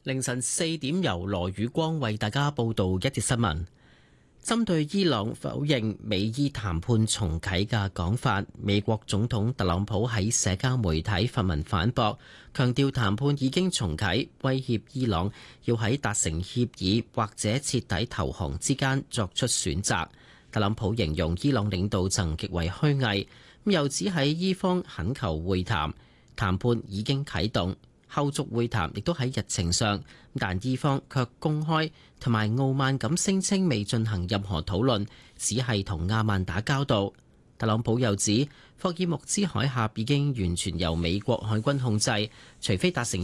凌晨4點，由羅宇光為大家報道一節新聞。針對伊朗否認美伊談判重啟嘅講法，美國總統特朗普喺社交媒體發文反駁，強調談判已經重啟，威脅伊朗要喺達成協議或者徹底投降之間作出選擇。特朗普形容伊朗領導層極為虛偽，又指喺伊方懇求會談，談判已經啟動。後續會談亦都喺日程上，但伊方卻公開同埋傲慢咁聲稱未進行任何討論，只係同阿曼打交道。特朗普又指霍爾木茲海峽已經完全由美國海軍控制，除非達成